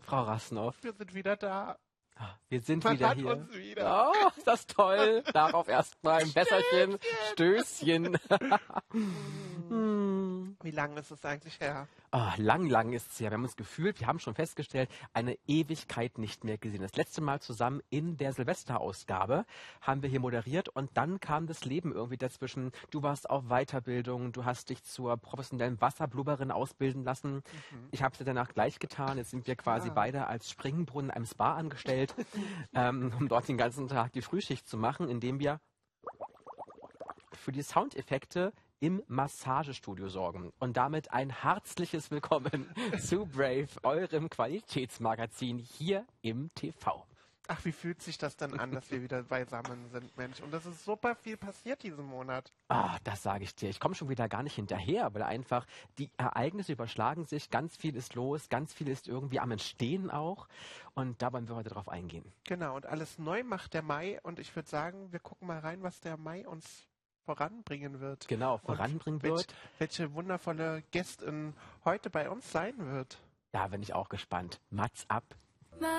Frau Rasnow. Wir sind wieder da. Wir sind Man wieder hat hier. uns wieder. Oh, ist das toll. Darauf erstmal ein Wässerchen. Stößchen. Wie lange ist es eigentlich her? Lang ist es ja. Wir haben uns gefühlt, wir haben schon festgestellt, eine Ewigkeit nicht mehr gesehen. Das letzte Mal zusammen in der Silvesterausgabe haben wir hier moderiert und dann kam das Leben irgendwie dazwischen. Du warst auf Weiterbildung, du hast dich zur professionellen Wasserblubberin ausbilden lassen. Ich habe es dir danach gleich getan. Jetzt sind wir quasi beide als Springbrunnen in einem Spa angestellt, um dort den ganzen Tag die Frühschicht zu machen, indem wir für die Soundeffekte im Massagestudio sorgen. Und damit ein herzliches Willkommen zu Brave, eurem Qualitätsmagazin hier im TV. Ach, wie fühlt sich das denn an, dass wir wieder beisammen sind, Mensch? Und das ist super viel passiert diesen Monat. Das sage ich dir. Ich komme schon wieder gar nicht hinterher, weil einfach die Ereignisse überschlagen sich. Ganz viel ist los, ganz viel ist irgendwie am Entstehen auch. Und da wollen wir heute drauf eingehen. Genau, und alles neu macht der Mai. Und ich würde sagen, wir gucken mal rein, was der Mai uns voranbringen wird. Genau, voranbringen wird. Welche wundervolle Gästin heute bei uns sein wird. Da bin ich auch gespannt. Mats ab